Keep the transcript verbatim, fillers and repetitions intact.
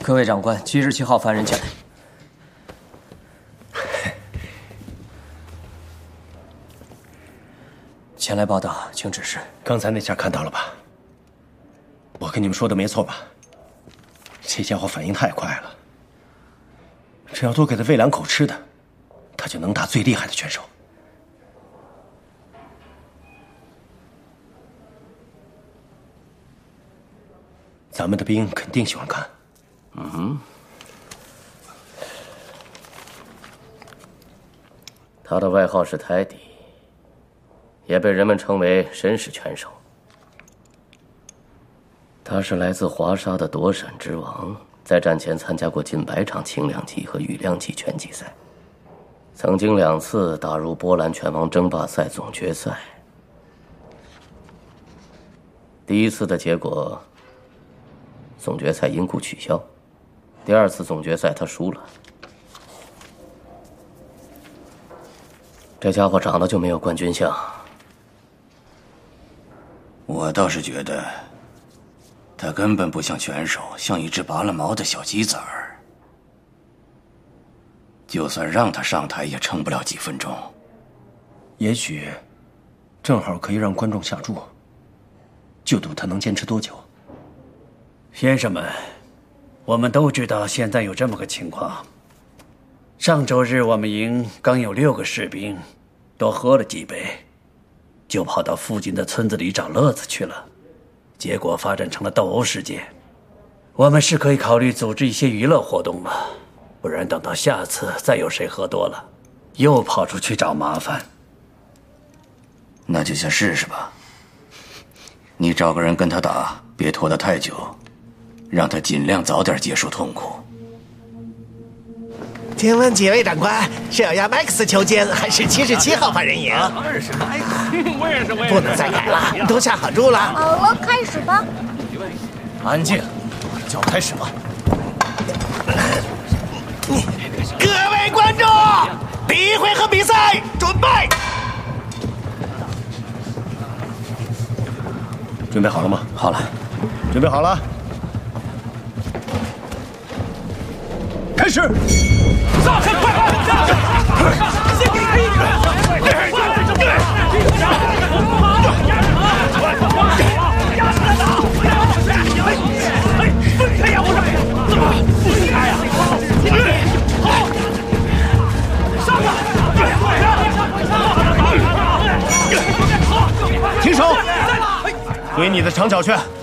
各位长官，七十七号犯人前。前来报道，请指示。 刚才那下看到了吧？我跟你们说的没错吧？这家伙反应太快了，只要多给他喂两口吃的，他就能打最厉害的拳手。咱们的兵肯定喜欢看。 嗯哼。他的外号是泰迪，也被人们称为绅士拳手。他是来自华沙的躲闪之王，在战前参加过近百场轻量级和羽量级拳击赛，曾经两次打入波兰拳王争霸赛总决赛。第一次的结果，总决赛因故取消；第二次总决赛他输了。这家伙长得就没有冠军相。 我倒是觉得，他根本不像拳手，像一只拔了毛的小鸡仔儿。就算让他上台，也撑不了几分钟。 也许，正好可以让观众下注，就赌他能坚持多久。 先生们，我们都知道现在有这么个情况。上周日我们营刚有六个士兵多喝了几杯，就跑到附近的村子里找乐子去了，结果发展成了斗殴事件。我们是可以考虑组织一些娱乐活动了，不然等到下次再有谁喝多了，又跑出去找麻烦。 那就先试试吧。你找个人跟他打，别拖得太久，让他尽量早点结束痛苦。 请问几位长官是要押 Max 囚监，还是七十七号犯人营？ 当然是 Max， 我也是，我也是。 不能再改了，都下好注了。 好了，开始吧。 安静，就要开始了。 各位观众，第一回合比赛准备。 准备好了吗？ 好了。 准备好了。开始！ 上身，快快上身！先给他一拳！快快快！压着他打！哎，分开呀！我说，怎么分开呀？好，上吧！停手！给你的长脚拳。